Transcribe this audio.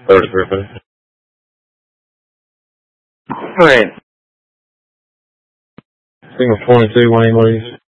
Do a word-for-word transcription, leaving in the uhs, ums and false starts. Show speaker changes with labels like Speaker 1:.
Speaker 1: thirty square foot.
Speaker 2: All right.
Speaker 1: Single twenty-two, one English.